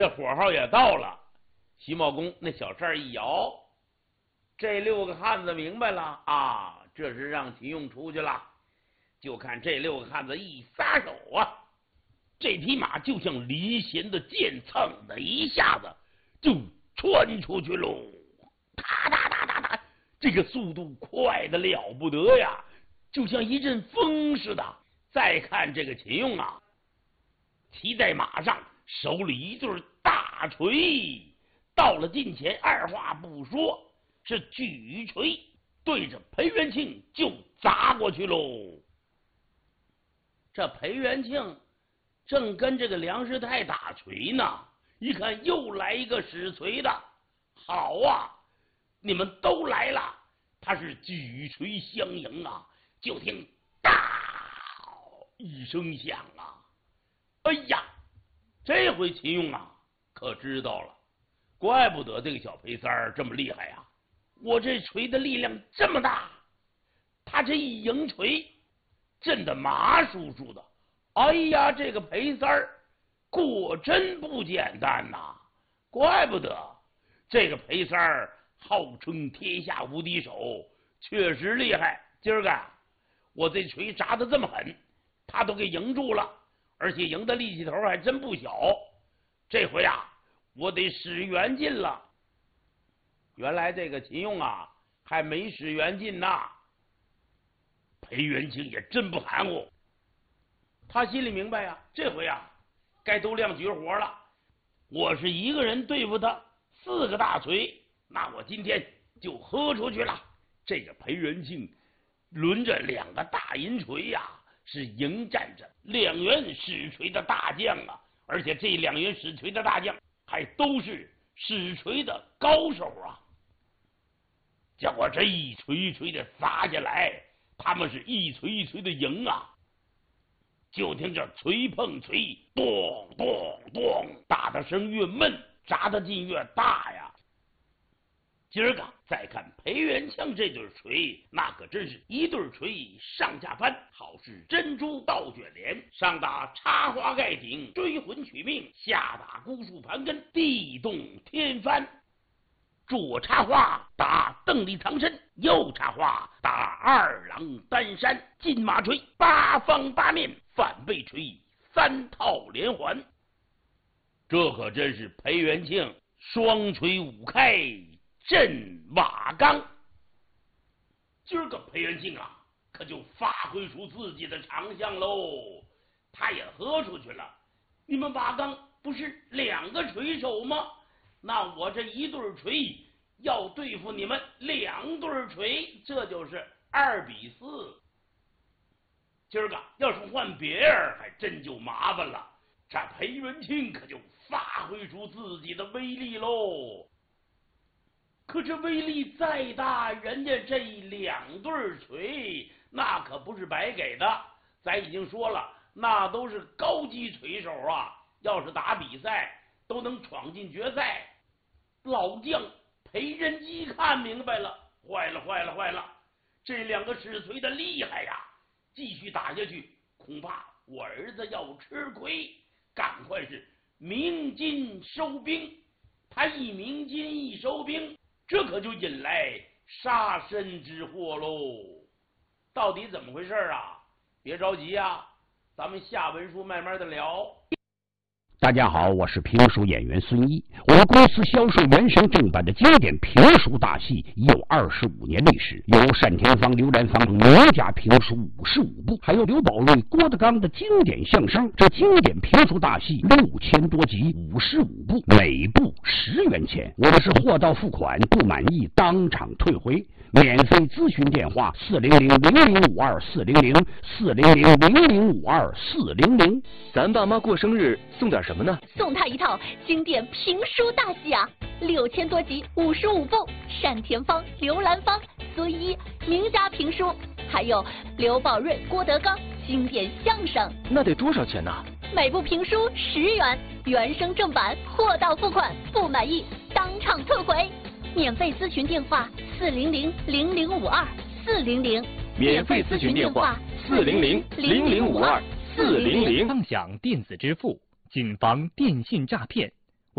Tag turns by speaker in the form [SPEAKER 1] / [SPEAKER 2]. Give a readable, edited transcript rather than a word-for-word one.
[SPEAKER 1] 这火候也到了，徐茂公那小扇一摇，这6个汉子明白了啊，这是让秦用出去了。就看这6个汉子一撒手啊，这匹马就像离弦的箭，蹭的一下子就穿出去喽！哒哒哒哒哒，这个速度快得了不得呀，就像一阵风似的。再看这个秦用啊，骑在马上，手里一对大锤，到了近前，二话不说，是举锤对着裴元庆就砸过去喽。这裴元庆正跟这个梁师太打锤呢，一看又来一个使锤的，好啊，你们都来了，他是举锤相迎啊，就听大一声响啊，哎呀，这回秦用啊可知道了，怪不得这个小裴三儿这么厉害呀，我这锤的力量这么大，他这一迎锤震得麻酥酥的。哎呀，这个裴三儿果真不简单呐，怪不得这个裴三儿号称天下无敌手，确实厉害。今儿个我这锤砸得这么狠，他都给迎住了，而且迎的力气头还真不小。这回啊，我得使元劲了。原来这个秦用啊还没使元劲呢。裴元庆也真不含糊，他心里明白呀，这回啊该都亮绝活了。我是一个人对付他4个大锤，那我今天就喝出去了。这个裴元庆轮着2个大银锤呀，是迎战着2员使锤的大将啊，而且这2员使锤的大将还都是使锤的高手啊。结果这一锤一锤的砸下来，他们是一锤一锤的赢啊。就听这锤碰锤，咚咚咚，打的声越闷，砸的劲越大呀。今儿个再看裴元庆这对锤，那可真是一对锤上下翻，好似珍珠倒卷帘，上打插花盖顶，追魂取命，下打孤树盘根，地动天翻。左插花打邓丽藏身，右插花打二郎担山，金马锤8方8面，反背锤3套连环。这可真是裴元庆双锤五开震瓦岗。今儿个裴元庆啊可就发挥出自己的长项喽，他也喝出去了。你们瓦岗不是2个锤手吗？那我这一对锤要对付你们2对锤，这就是2比4。今儿个要是换别人，还真就麻烦了。这裴元庆可就发挥出自己的威力喽。可这威力再大，人家这2对锤那可不是白给的。咱已经说了，那都是高级锤手啊，要是打比赛都能闯进决赛。老将裴仁基看明白了，坏了坏了坏了，这2个使锤的厉害呀，继续打下去恐怕我儿子要吃亏，赶快是鸣金收兵。他一鸣金一收兵，这可就引来杀身之祸喽。到底怎么回事啊？别着急啊，咱们下文书慢慢的聊。
[SPEAKER 2] 大家好，我是评书演员孙一。我们公司销售原声正版的经典评书大戏已有25年历史，有单田芳、刘兰芳名家评书55部，还有刘宝瑞、郭德纲的经典相声。这经典评书大戏6000多集，55部，每部10元钱。我们是货到付款，不满意当场退回。免费咨询电话400-0052-400，400-0052-400。
[SPEAKER 3] 咱爸妈过生日送点什么呢？
[SPEAKER 4] 送他一套经典评书大戏啊，6000多集55部，单田芳、刘兰芳、孙一名家评书，还有刘宝瑞、郭德纲经典相声。
[SPEAKER 3] 那得多少钱呢？
[SPEAKER 4] 每部评书10元，原声正版，货到付款，不满意当场退回。免费咨询电话400-0052-400，
[SPEAKER 3] 免费咨询电话400-0052-400。
[SPEAKER 5] 畅享电子支付，谨防电信诈骗。